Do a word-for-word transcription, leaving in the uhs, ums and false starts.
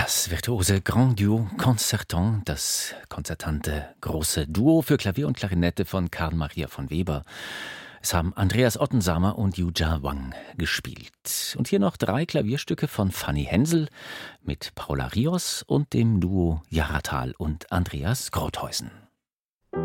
Das virtuose Grand Duo Concertant, das konzertante große Duo für Klavier und Klarinette von Carl Maria von Weber. Es haben Andreas Ottensamer und Yuja Wang gespielt. Und hier noch drei Klavierstücke von Fanny Hensel mit Paula Rios und dem Duo Jaratal und Andreas Grothäusen.